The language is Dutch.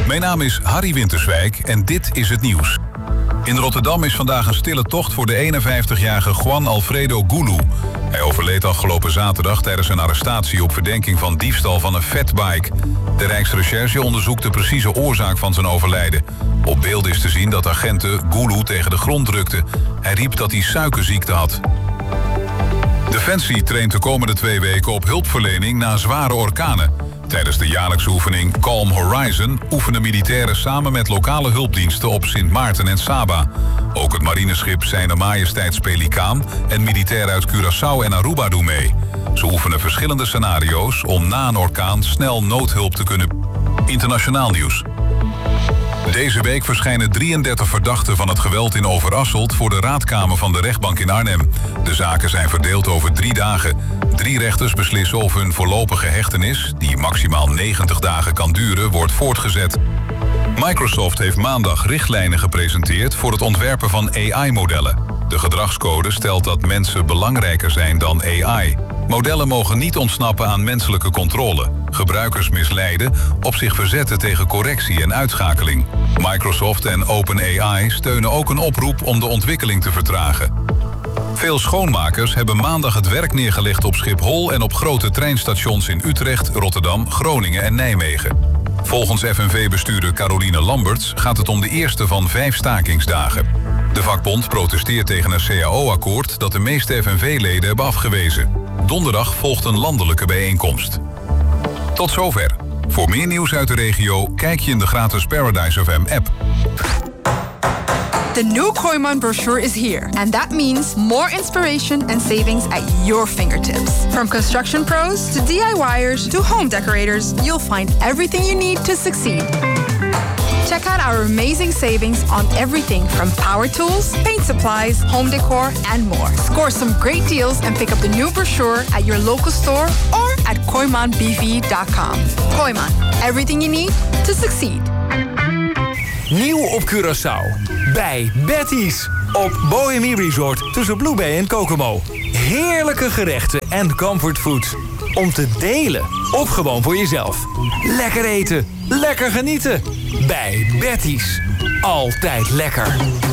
Mijn naam is Harry Winterswijk en dit is het nieuws. In Rotterdam is vandaag een stille tocht voor de 51-jarige Juan Alfredo Gulu. Hij overleed afgelopen zaterdag tijdens een arrestatie op verdenking van diefstal van een fatbike. De Rijksrecherche onderzoekt de precieze oorzaak van zijn overlijden. Op beeld is te zien dat agenten Gulu tegen de grond drukten. Hij riep dat hij suikerziekte had. Defensie traint de komende 2 weken op hulpverlening na zware orkanen. Tijdens de jaarlijkse oefening Calm Horizon oefenen militairen samen met lokale hulpdiensten op Sint Maarten en Saba. Ook het marineschip Zijne Majesteits Pelikaan en militairen uit Curaçao en Aruba doen mee. Ze oefenen verschillende scenario's om na een orkaan snel noodhulp te kunnen. Internationaal nieuws. Deze week verschijnen 33 verdachten van het geweld in Overasselt voor de raadkamer van de rechtbank in Arnhem. De zaken zijn verdeeld over 3 dagen. 3 rechters beslissen of hun voorlopige hechtenis, die maximaal 90 dagen kan duren, wordt voortgezet. Microsoft heeft maandag richtlijnen gepresenteerd voor het ontwerpen van AI-modellen. De gedragscode stelt dat mensen belangrijker zijn dan AI. Modellen mogen niet ontsnappen aan menselijke controle, gebruikers misleiden, op zich verzetten tegen correctie en uitschakeling. Microsoft en OpenAI steunen ook een oproep om de ontwikkeling te vertragen. Veel schoonmakers hebben maandag het werk neergelegd op Schiphol en op grote treinstations in Utrecht, Rotterdam, Groningen en Nijmegen. Volgens FNV-bestuurder Caroline Lamberts gaat het om de eerste van 5 stakingsdagen. De vakbond protesteert tegen een CAO-akkoord dat de meeste FNV-leden hebben afgewezen. Donderdag volgt een landelijke bijeenkomst. Tot zover. Voor meer nieuws uit de regio kijk je in de gratis Paradise FM app. The new Kooiman brochure is here, and that means more inspiration and savings at your fingertips. From construction pros to DIYers to home decorators, you'll find everything you need to succeed. Check out our amazing savings on everything from power tools, paint supplies, home decor, and more. Score some great deals and pick up the new brochure at your local store or at KooimanBV.com. Kooiman, everything you need to succeed. Nieuw op Curaçao. Bij Betty's. Op Bohemie Resort tussen Blue Bay en Kokomo. Heerlijke gerechten en comfortfood. Om te delen of gewoon voor jezelf. Lekker eten, lekker genieten. Bij Betty's. Altijd lekker.